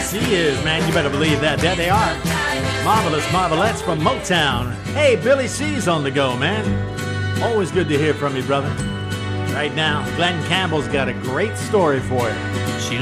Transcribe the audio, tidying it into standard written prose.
Yes, he is, man. You better believe that. There they are. Marvelous Marvelettes from Motown. Hey, Billy C's on the go, man. Always good to hear from you, brother. Right now, Glenn Campbell's got a great story for you.